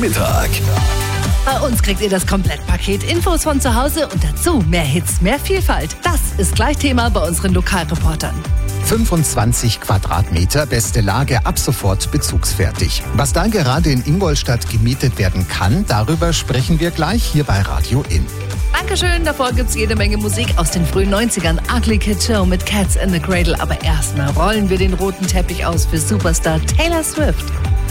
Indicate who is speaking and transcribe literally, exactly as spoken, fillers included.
Speaker 1: Mittag.
Speaker 2: Bei uns kriegt ihr das Komplettpaket. Infos von zu Hause und dazu mehr Hits, mehr Vielfalt. Das ist gleich Thema bei unseren Lokalreportern.
Speaker 3: fünfundzwanzig Quadratmeter, beste Lage, ab sofort bezugsfertig. Was da gerade in Ingolstadt gemietet werden kann, darüber sprechen wir gleich hier bei Radio In.
Speaker 2: Dankeschön, davor gibt's jede Menge Musik aus den frühen neunzigern. Ugly Kid Joe mit Cats in the Cradle. Aber erstmal rollen wir den roten Teppich aus für Superstar Taylor Swift.